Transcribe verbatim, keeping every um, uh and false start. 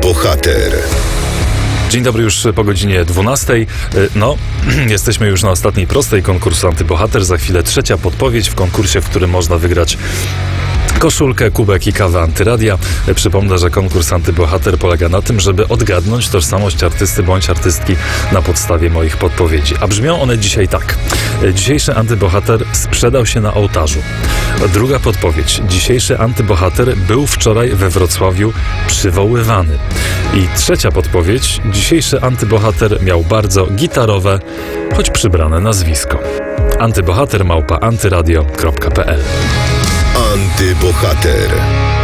Antybohater. Dzień dobry, już po godzinie dwunastej. No, jesteśmy już na ostatniej prostej konkursu Antybohater. Za chwilę trzecia podpowiedź w konkursie, w którym można wygrać koszulkę, kubek i kawę Antyradia. Przypomnę, że konkurs Antybohater polega na tym, żeby odgadnąć tożsamość artysty bądź artystki na podstawie moich podpowiedzi. A brzmią one dzisiaj tak. Dzisiejszy Antybohater sprzedał się na ołtarzu. Druga podpowiedź. Dzisiejszy Antybohater był wczoraj we Wrocławiu przywoływany. I trzecia podpowiedź. Dzisiejszy Antybohater miał bardzo gitarowe, choć przybrane nazwisko. Antybohater małpa antyradio kropka pe el. Antybohater.